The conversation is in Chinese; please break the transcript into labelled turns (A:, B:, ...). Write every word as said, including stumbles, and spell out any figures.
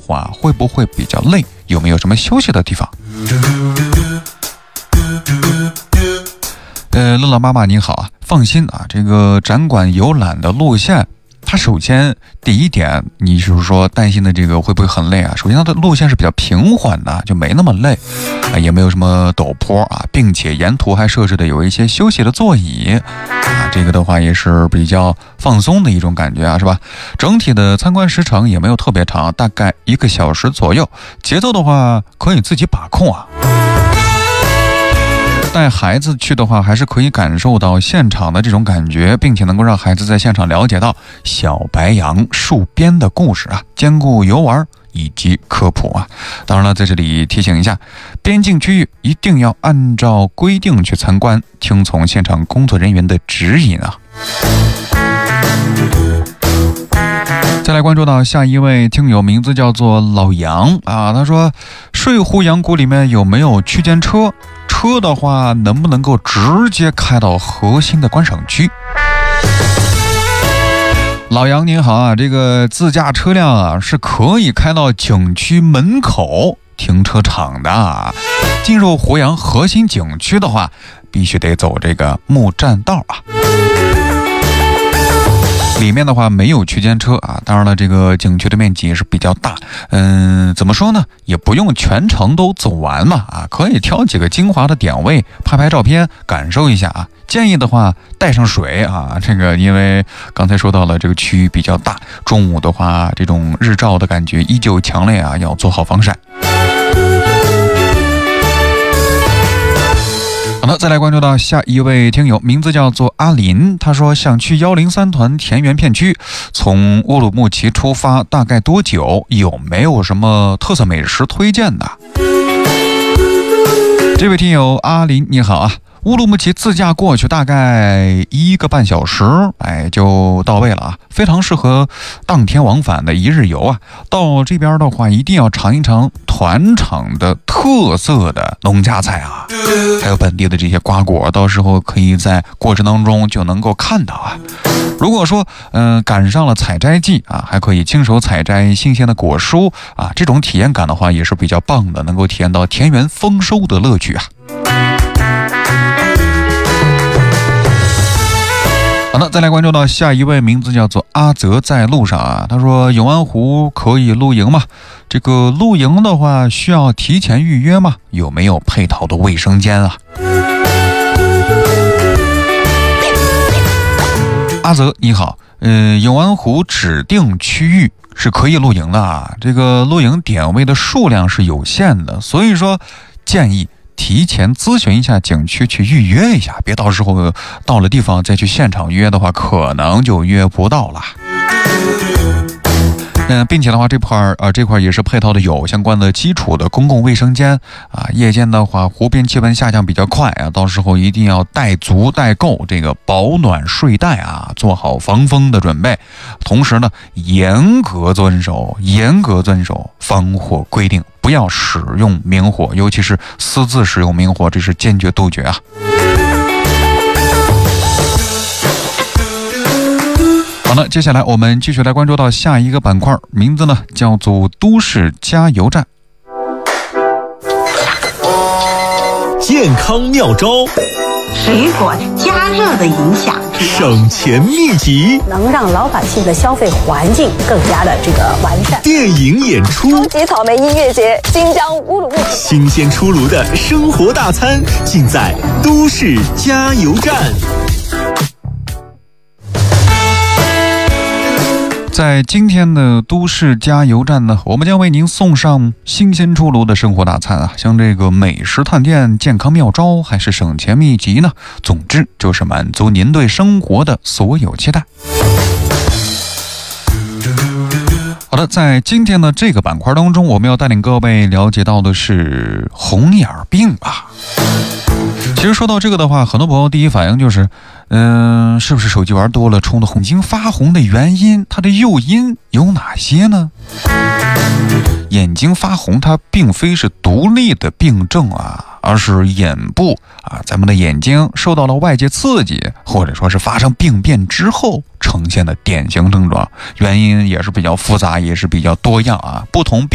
A: 话，会不会比较累？有没有什么休息的地方？呃，乐乐妈妈你好啊，放心啊，这个展馆游览的路线，它首先第一点，你就是说担心的这个会不会很累啊？首先它的路线是比较平缓的，就没那么累啊，也没有什么陡坡啊，并且沿途还设置的有一些休息的座椅啊，这个的话也是比较放松的一种感觉啊，是吧？整体的参观时长也没有特别长，大概一个小时左右，节奏的话可以自己把控啊。带孩子去的话，还是可以感受到现场的这种感觉，并且能够让孩子在现场了解到小白杨戍边的故事啊，兼顾游玩以及科普啊。当然了，在这里提醒一下，边境区域一定要按照规定去参观，听从现场工作人员的指引啊。再来关注到下一位听友，名字叫做老杨啊，他说睡湖羊谷里面有没有区间车？车的话能不能够直接开到核心的观赏区？老杨您好啊，这个自驾车辆啊是可以开到景区门口停车场的。进入湖阳核心景区的话，必须得走这个木栈道啊。里面的话没有区间车啊，当然了，这个景区的面积也是比较大，嗯，怎么说呢，也不用全程都走完嘛啊，可以挑几个精华的点位拍拍照片，感受一下啊。建议的话带上水啊，这个因为刚才说到了这个区域比较大，中午的话这种日照的感觉依旧强烈啊，要做好防晒。好的，再来关注到下一位听友，名字叫做阿林，他说想去一零三团田园片区，从乌鲁木齐出发大概多久？有没有什么特色美食推荐的？这位听友阿林你好啊，乌鲁木齐自驾过去大概一个半小时，哎，就到位了啊，非常适合当天往返的一日游啊。到这边的话，一定要尝一尝团场的特色的农家菜啊，还有本地的这些瓜果，到时候可以在过程当中就能够看到啊。如果说嗯、呃、赶上了采摘季啊，还可以亲手采摘新鲜的果蔬啊，这种体验感的话也是比较棒的，能够体验到田园丰收的乐趣啊。好的，再来关注到下一位，名字叫做阿泽，在路上啊，他说永安湖可以露营吗？这个露营的话需要提前预约吗？有没有配套的卫生间啊？阿泽你好，呃，永安湖指定区域是可以露营的啊，这个露营点位的数量是有限的，所以说建议提前咨询一下景区去预约一下，别到时候到了地方再去现场约的话，可能就约不到了。嗯，并且的话，这块儿啊，这块也是配套的有相关的基础的公共卫生间啊。夜间的话，湖边气温下降比较快啊，到时候一定要带足带够这个保暖睡袋啊，做好防风的准备。同时呢，严格遵守严格遵守防火规定，不要使用明火，尤其是私自使用明火，这是坚决杜绝啊。好了，接下来我们继续来关注到下一个板块，名字呢叫做都市加油站。
B: 健康妙招，
C: 水果加热的影响，
B: 省钱秘籍，
D: 能让老百姓的消费环境更加的这个完善。
B: 电影演出，
D: 终极草莓音乐节即将乌鲁木齐，
B: 新鲜出炉的生活大餐，尽在都市加油站。
A: 在今天的都市加油站呢，我们将为您送上新鲜出炉的生活大餐啊，像这个美食探店、健康妙招还是省钱秘籍呢？总之就是满足您对生活的所有期待。好的，在今天的这个板块当中，我们要带领各位了解到的是红眼病啊。其实说到这个的话，很多朋友第一反应就是，嗯、呃，是不是手机玩多了冲的红？眼睛发红的原因，它的诱因有哪些呢？眼睛发红，它并非是独立的病症啊，而是眼部啊，咱们的眼睛受到了外界刺激，或者说是发生病变之后呈现的典型症状。原因也是比较复杂，也是比较多样啊，不同病